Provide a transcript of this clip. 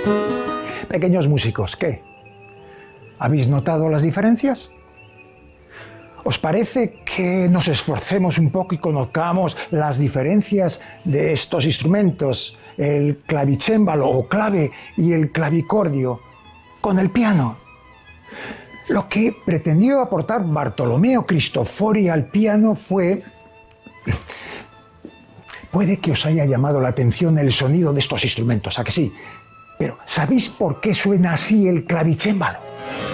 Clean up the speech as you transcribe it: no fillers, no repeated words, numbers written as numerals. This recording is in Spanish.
Pequeños músicos, ¿qué? ¿Habéis notado las diferencias? ¿Os parece que nos esforcemos un poco y conozcamos las diferencias de estos instrumentos, el clavicémbalo o clave y el clavicordio, con el piano? Lo que pretendió aportar Bartolomeo Cristofori al piano fue... Puede que os haya llamado la atención el sonido de estos instrumentos, ¿a que sí? Pero ¿sabéis por qué suena así el clavicémbalo?